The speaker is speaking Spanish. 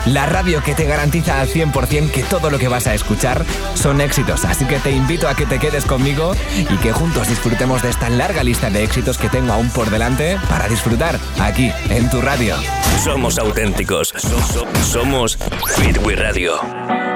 La radio que te garantiza al 100% que todo lo que vas a escuchar son éxitos. Así que te invito a que te quedes conmigo y que juntos disfrutemos de esta larga lista de éxitos que tengo aún por delante para disfrutar aquí, en tu radio. Somos auténticos. Somos Hit We Radio.